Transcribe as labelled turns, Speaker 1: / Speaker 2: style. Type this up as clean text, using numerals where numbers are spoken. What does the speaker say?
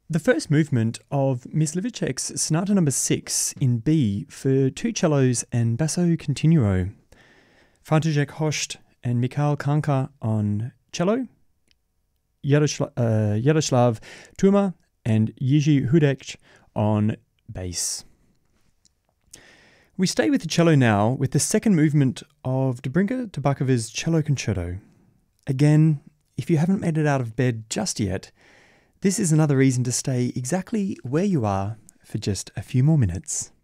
Speaker 1: The first movement of Myslivicek's Sonata No. 6 in B for two cellos and basso continuo. František Hošt and Michal Kanka on cello, Jaroslav Tuma and Jiří Hudek on bass. We stay with the cello now with the second movement of Dobrinka Tabakova's Cello Concerto. Again, if you haven't made it out of bed just yet, this is another reason to stay exactly where you are for just a few more minutes.